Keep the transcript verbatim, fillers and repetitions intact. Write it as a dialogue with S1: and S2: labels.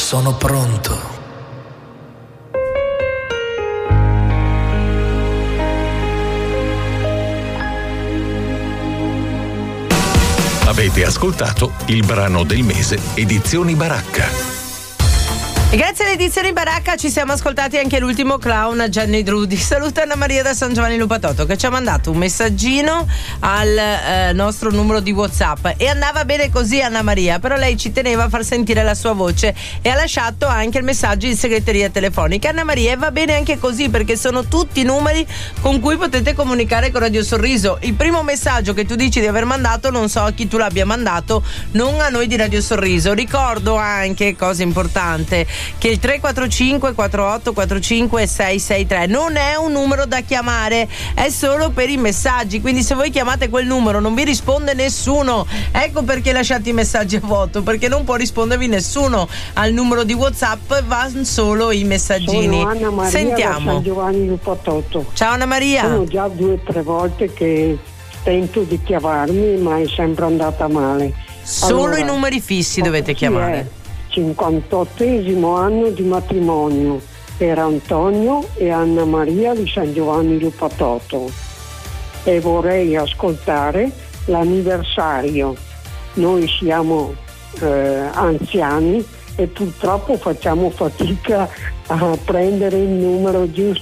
S1: sono pronto.
S2: Avete ascoltato il brano del mese Edizioni Baracca.
S3: E grazie alle edizioni Baracca ci siamo ascoltati anche l'ultimo clown, Gianni Drudi. Saluta Anna Maria da San Giovanni Lupatotto, che ci ha mandato un messaggino al eh, nostro numero di WhatsApp, e andava bene così Anna Maria, però lei ci teneva a far sentire la sua voce e ha lasciato anche il messaggio in segreteria telefonica. Anna Maria, e va bene anche così, perché sono tutti numeri con cui potete comunicare con Radio Sorriso. Il primo messaggio che tu dici di aver mandato, non so a chi tu l'abbia mandato, non a noi di Radio Sorriso. Ricordo anche, cosa importante, che il tre quattro cinque quattro otto quattro cinque sei sei tre non è un numero da chiamare, è solo per i messaggi, quindi se voi chiamate quel numero non vi risponde nessuno. Ecco perché lasciate i messaggi a vuoto, perché non può rispondervi nessuno al numero di WhatsApp, vanno solo i messaggini.
S4: Sono Anna Maria
S3: Sentiamo.
S4: da San Giovanni Lupatotto.
S3: Ciao Anna Maria.
S4: Sono già due o tre volte che tento di chiamarmi, ma è sempre andata male.
S3: Solo
S4: allora,
S3: i numeri fissi dovete chiamare.
S4: cinquantottesimo anno di matrimonio per Antonio e Anna Maria di San Giovanni Lupatotto, e vorrei ascoltare l'anniversario. Noi siamo eh, anziani e purtroppo facciamo fatica a prendere il numero giusto